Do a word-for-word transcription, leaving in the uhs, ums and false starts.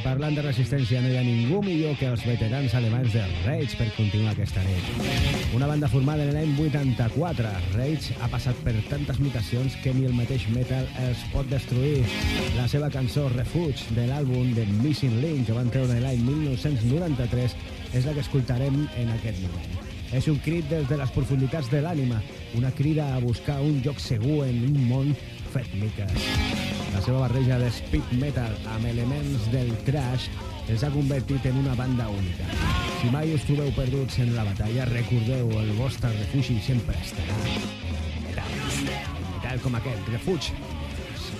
Parlant de resistència, no hi ha ningú millor que els veterans alemanys de Rage per continuar aquesta nit. Una banda formada en l'any vuitanta-quatre, Rage ha passat per tantes mutacions que ni el mateix metal els pot destruir. La seva cançó Refuge de l'àlbum The Missing Link, que van treure l'any mil nou-cents noranta-tres, és la que escoltarem en aquest moment. És un crit des de les profunditats de l'ànima, una crida a buscar un lloc segur en un món fet miques. La seva barreja de speed metal amb elements del thrash els ha convertit en una banda única. Si mai us trobeu perduts en la batalla, recordeu, el vostre refugi sempre estarà en el metal. El metal com aquest, Refuge.